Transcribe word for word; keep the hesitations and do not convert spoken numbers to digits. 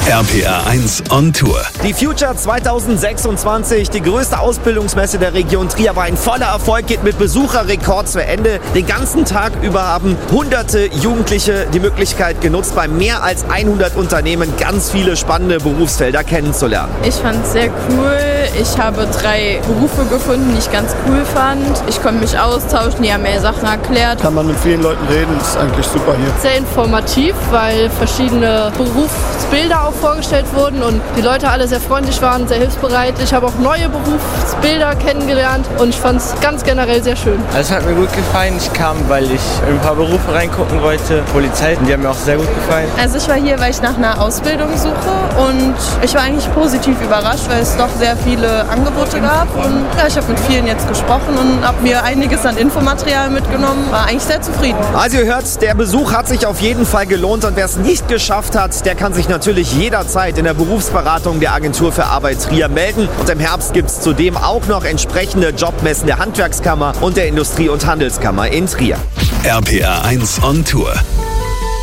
R P R eins on Tour. Die Future zwanzig sechsundzwanzig, die größte Ausbildungsmesse der Region Trier, war ein voller Erfolg, geht mit Besucherrekord zu Ende. Den ganzen Tag über haben hunderte Jugendliche die Möglichkeit genutzt, bei mehr als hundert Unternehmen ganz viele spannende Berufsfelder kennenzulernen. Ich fand es sehr cool. Ich habe drei Berufe gefunden, die ich ganz cool fand. Ich konnte mich austauschen, die haben mir Sachen erklärt. Kann man mit vielen Leuten reden, das ist eigentlich super hier. Sehr informativ, weil verschiedene Berufsbilder auch vorgestellt wurden und die Leute alle sehr freundlich waren, sehr hilfsbereit. Ich habe auch neue Berufsbilder kennengelernt und ich fand es ganz generell sehr schön. Also es hat mir gut gefallen. Ich kam, weil ich in ein paar Berufe reingucken wollte. Polizei, die haben mir auch sehr gut gefallen. Also ich war hier, weil ich nach einer Ausbildung suche und ich war eigentlich positiv überrascht, weil es doch sehr viele Angebote gab. Und ja, ich habe mit vielen jetzt gesprochen und habe mir einiges an Infomaterial mitgenommen. War eigentlich sehr zufrieden. Also ihr hört, der Besuch hat sich auf jeden Fall gelohnt und wer es nicht geschafft hat, der kann sich natürlich jederzeit in der Berufsberatung der Agentur für Arbeit Trier melden. Und im Herbst gibt es zudem auch noch entsprechende Jobmessen der Handwerkskammer und der Industrie- und Handelskammer in Trier. R P R eins on Tour.